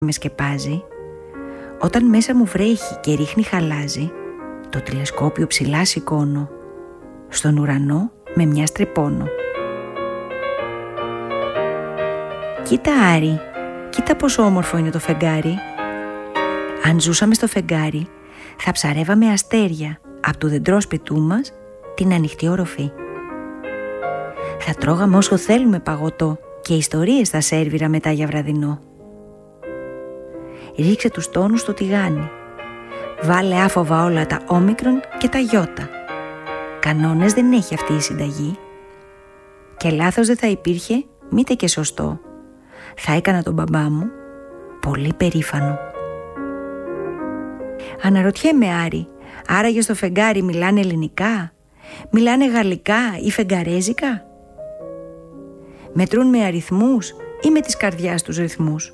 με σκεπάζει, όταν μέσα μου βρέχει και ρίχνει χαλάζι, το τηλεσκόπιο ψηλά σηκώνω, στον ουρανό με μια στρεπώνω. Κοίτα Άρη, κοίτα πόσο όμορφο είναι το φεγγάρι. Αν ζούσαμε στο φεγγάρι, θα ψαρεύαμε αστέρια από του δεντρόσπιτού μας την ανοιχτή οροφή. Θα τρώγαμε όσο θέλουμε παγωτό και ιστορίες θα σέρβιρα μετά για βραδινό. Ρίξε τους τόνους στο τηγάνι. Βάλε άφοβα όλα τα όμικρον και τα γιώτα. Κανόνες δεν έχει αυτή η συνταγή. Και λάθος δεν θα υπήρχε, μήτε και σωστό. Θα έκανα τον μπαμπά μου πολύ περήφανο. Αναρωτιέμαι Άρη, άραγε στο φεγγάρι μιλάνε ελληνικά, μιλάνε γαλλικά ή φεγγαρέζικα? Μετρούν με αριθμούς ή με τις καρδιάς τους ρυθμούς?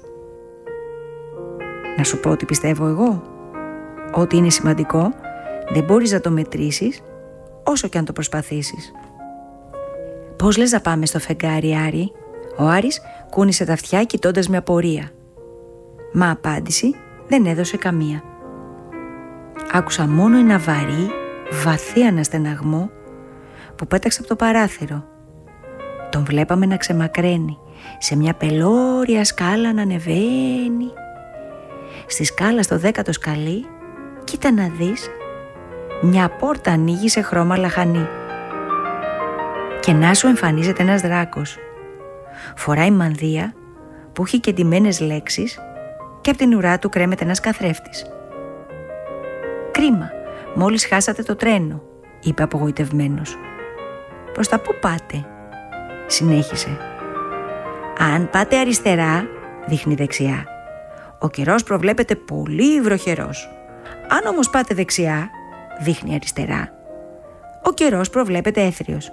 Να σου πω ότι πιστεύω εγώ. Ό,τι είναι σημαντικό δεν μπορείς να το μετρήσεις όσο και αν το προσπαθήσεις. Πώς λες να πάμε στο φεγγάρι Άρη? Ο Άρης κούνησε τα αυτιά κοιτώντας με απορία. Μα απάντηση δεν έδωσε καμία. Άκουσα μόνο ένα βαρύ, βαθύ αναστεναγμό που πέταξε από το παράθυρο. Τον βλέπαμε να ξεμακραίνει, σε μια πελώρια σκάλα να ανεβαίνει. Στη σκάλα στο 10ο σκαλί, κοίτα να δεις, μια πόρτα ανοίγει σε χρώμα λαχανί. Και να σου εμφανίζεται ένας δράκος. Φοράει μανδύα που έχει και ντυμένες λέξεις και από την ουρά του κρέμεται ένας καθρέφτης. «Κρίμα, μόλις χάσατε το τρένο», είπε απογοητευμένος. «Προς τα πού πάτε?» συνέχισε. «Αν πάτε αριστερά», δείχνει δεξιά, «ο καιρός προβλέπεται πολύ βροχερός. Αν όμως πάτε δεξιά», δείχνει αριστερά, «ο καιρός προβλέπεται έθριος».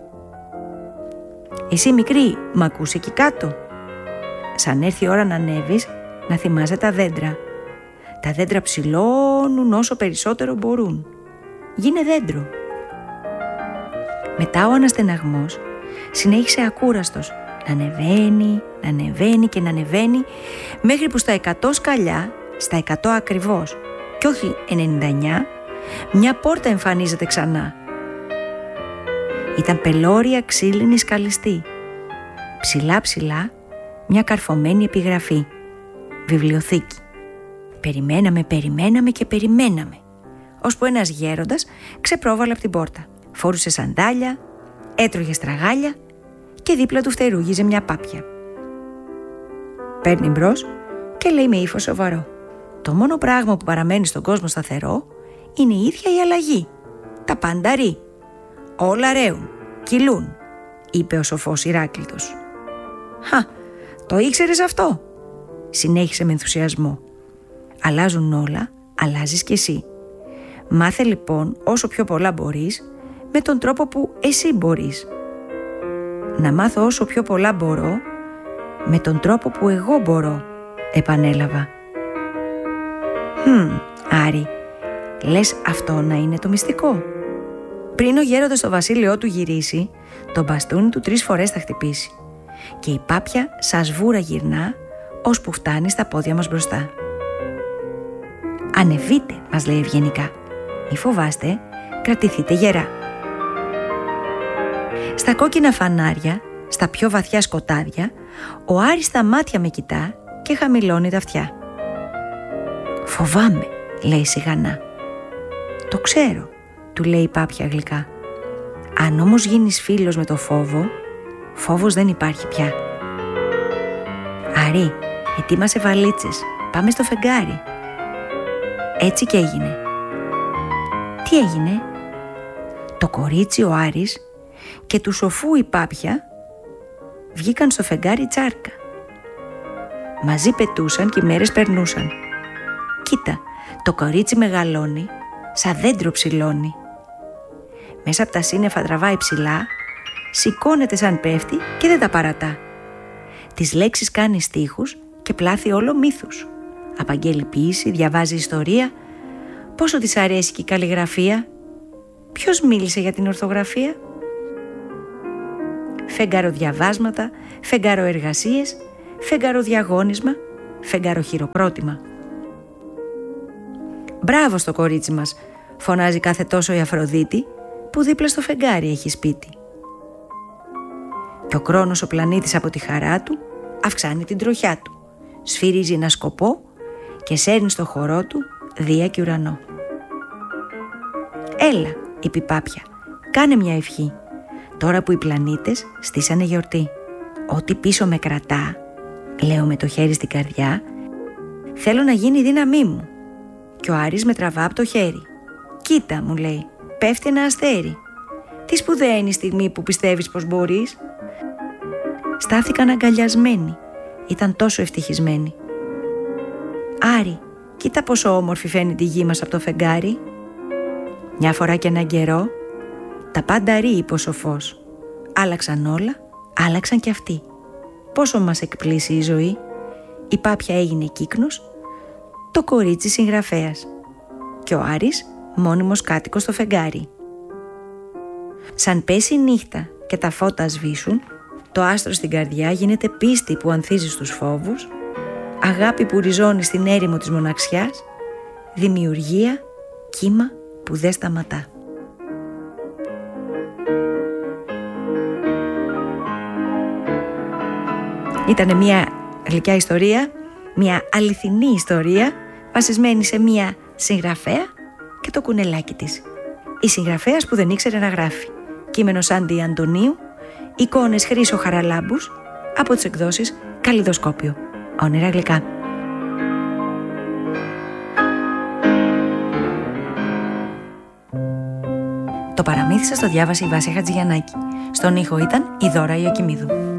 «Εσύ μικρή, μ' ακούς εκεί κάτω?» «Σαν έρθει η ώρα να ανέβεις, να θυμάσαι τα δέντρα. Τα δέντρα ψηλώνουν όσο περισσότερο μπορούν. Γίνε δέντρο». Μετά ο αναστεναγμός συνέχισε ακούραστος να ανεβαίνει και να ανεβαίνει, μέχρι που στα 100 σκαλιά, στα 100 ακριβώς και όχι 99, μια πόρτα εμφανίζεται ξανά. Ήταν πελώρια ξύλινη σκαλιστή. Ψηλά ψηλά μια καρφωμένη επιγραφή. Βιβλιοθήκη. Περιμέναμε και περιμέναμε, ώσπου ένας γέροντας ξεπρόβαλε από την πόρτα. Φόρουσε σαντάλια, έτρωγε στραγάλια και δίπλα του φτερούγιζε μια πάπια. Παίρνει μπρος και λέει με ύφος σοβαρό: «Το μόνο πράγμα που παραμένει στον κόσμο σταθερό είναι η ίδια η αλλαγή. Τα πάντα ρί. Όλα ρέουν, κυλούν», είπε ο σοφός Ηράκλειτος. «Χα, το ήξερες αυτό?» συνέχισε με ενθουσιασμό. «Αλλάζουν όλα, αλλάζεις κι εσύ. Μάθε λοιπόν όσο πιο πολλά μπορείς, με τον τρόπο που εσύ μπορείς». «Να μάθω όσο πιο πολλά μπορώ, με τον τρόπο που εγώ μπορώ», επανέλαβα. Άρη, λες αυτό να είναι το μυστικό?» Πριν ο γέροντας στο βασίλειό του γυρίσει, το μπαστούνι του 3 φορές θα χτυπήσει και η πάπια σαν σβούρα γυρνά, ώσπου φτάνει στα πόδια μας μπροστά. «Ανεβείτε», μας λέει ευγενικά. «Μη φοβάστε, κρατηθείτε γερά». Στα κόκκινα φανάρια, στα πιο βαθιά σκοτάδια, ο Άρης στα μάτια με κοιτά και χαμηλώνει τα αυτιά. «Φοβάμαι», λέει σιγανά. «Το ξέρω», του λέει η πάπια γλυκά. «Αν όμως γίνεις φίλος με το φόβο, φόβος δεν υπάρχει πια». «Άρη, ετοίμασε βαλίτσες, πάμε στο φεγγάρι». Έτσι και έγινε. Τι έγινε? Το κορίτσι ο Άρης και του σοφού η πάπια βγήκαν στο φεγγάρι τσάρκα. Μαζί πετούσαν και οι μέρες περνούσαν. Κοίτα, το κορίτσι μεγαλώνει, σαν δέντρο ψηλώνει. Μέσα από τα σύννεφα τραβάει ψηλά, σηκώνεται σαν πέφτει και δεν τα παρατά. Τις λέξεις κάνει στίχους και πλάθει όλο μύθους. Απαγγέλει ποίηση, διαβάζει ιστορία. Πόσο της αρέσει και η καλλιγραφία. Ποιος μίλησε για την ορθογραφία? Φεγγαροδιαβάσματα, φεγγαροεργασίες, φεγγαροδιαγώνισμα, φεγγαροχειροκρότημα. «Μπράβο στο κορίτσι μας», φωνάζει κάθε τόσο η Αφροδίτη, που δίπλα στο φεγγάρι έχει σπίτι. Και ο Κρόνος ο πλανήτης από τη χαρά του αυξάνει την τροχιά του, σφυρίζει ένα σκοπό και σέρνει στο χορό του Δία και Ουρανό. «Έλα», είπε η Πάπια, «κάνε μια ευχή. Τώρα που οι πλανήτες στήσανε γιορτή. Ό,τι πίσω με κρατά, λέω με το χέρι στην καρδιά, θέλω να γίνει η δύναμή μου». Και ο Άρης με τραβά από το χέρι. «Κοίτα», μου λέει, «πέφτει ένα αστέρι. Τι σπουδαία είναι η στιγμή που πιστεύεις πως μπορείς». Στάθηκαν αγκαλιασμένοι. Ήταν τόσο ευτυχισμένοι. «Άρη, κοίτα πόσο όμορφη φαίνεται η γη μας από το φεγγάρι». Μια φορά και έναν καιρό, τα πάντα ρί, είπε ο σοφός. Άλλαξαν όλα, άλλαξαν κι αυτοί. Πόσο μας εκπλήσει η ζωή. Η Πάπια έγινε κύκνος, το κορίτσι συγγραφέας και ο Άρης μόνιμος κάτοικος στο φεγγάρι. Σαν πέσει η νύχτα και τα φώτα σβήσουν, το άστρο στην καρδιά γίνεται πίστη που ανθίζει στους φόβους, αγάπη που ριζώνει στην έρημο της μοναξιάς, δημιουργία, κύμα που δεν σταματά. Ήτανε μια γλυκιά ιστορία, μια αληθινή ιστορία, βασισμένη σε μια συγγραφέα και το κουνελάκι της. Η συγγραφέας που δεν ήξερε να γράφει. Κείμενο Άντι Αντωνίου, εικόνες Χρήσο Χαραλάμπους, από τις εκδόσεις Καλλιδοσκόπιο. Όνειρα γλυκά. Το παραμύθι σας το διάβασε η Βάσια Χατζηγιαννάκη. Στον ήχο ήταν η Δώρα Ιωκημίδου.